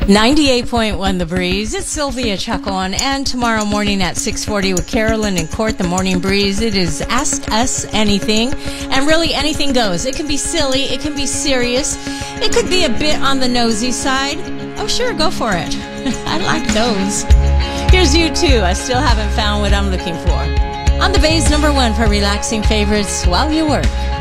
98.1 The Breeze. It's Sylvia Chacon, and tomorrow morning at 6:40 with Carolyn and Court, the Morning Breeze. It is Ask Us Anything, and really anything goes. It can be silly, it can be serious, it could be a bit on the nosy side. Oh, sure, go for it. I like those. Here's U2. I still haven't found what I'm looking for. On the Bay's #1 for relaxing favorites while you work.